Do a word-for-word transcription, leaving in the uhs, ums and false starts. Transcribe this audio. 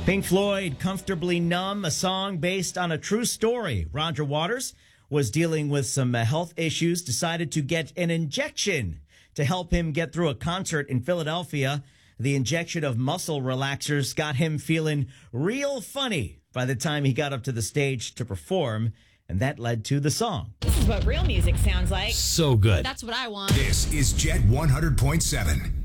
Pink Floyd, Comfortably Numb, a song based on a true story. Roger Waters was dealing with some uh, health issues, decided to get an injection to help him get through a concert in Philadelphia. The injection of muscle relaxers got him feeling real funny by the time he got up to the stage to perform, and that led to the song. This is what real music sounds like. So good. That's what I want. This is Jet one hundred point seven.